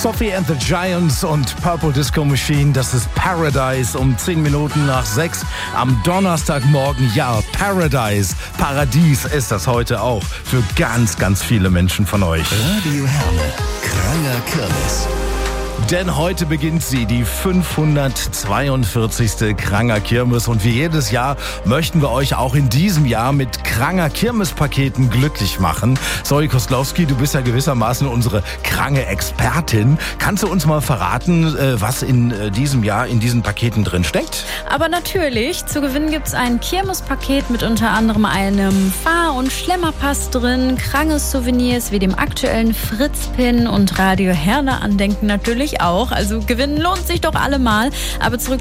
Sophie and the Giants und Purple Disco Machine, das ist Paradise um 10 Minuten nach 6 am Donnerstagmorgen. Ja, Paradise, Paradies ist das heute auch für ganz, ganz viele Menschen von euch. Radio Herne, Kranger Kirmes. Denn heute beginnt sie, die 542. Kranger Kirmes. Und wie jedes Jahr möchten wir euch auch in diesem Jahr mit Kranger Kirmes-Paketen glücklich machen. Zoe Koslowski, du bist ja gewissermaßen unsere Krange-Expertin. Kannst du uns mal verraten, was in diesem Jahr in diesen Paketen drin steckt? Aber natürlich, zu gewinnen gibt es ein Kirmes-Paket mit unter anderem einem Fahr- und Schlemmerpass drin, Kranges-Souvenirs wie dem aktuellen Fritz-Pin und Radio Herne Andenken natürlich auch. Also gewinnen lohnt sich doch allemal. Aber zurück